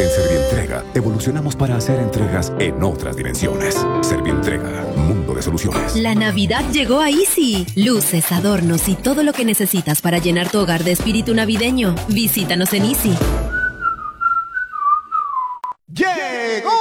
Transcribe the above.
En Servientrega, evolucionamos para hacer entregas en otras dimensiones. Servientrega, mundo de soluciones. La Navidad llegó a Easy. Luces, adornos y todo lo que necesitas para llenar tu hogar de espíritu navideño. Visítanos en Easy. ¡Llegó